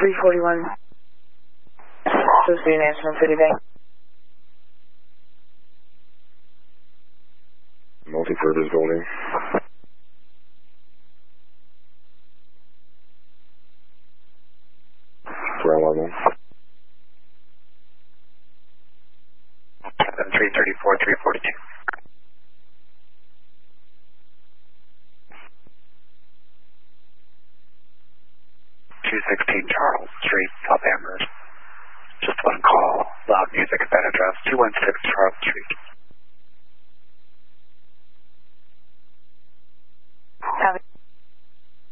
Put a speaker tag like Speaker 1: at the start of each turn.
Speaker 1: 341. This is Nancy from Citibank.
Speaker 2: Multi-purpose building. Ground level.
Speaker 3: 334, 342.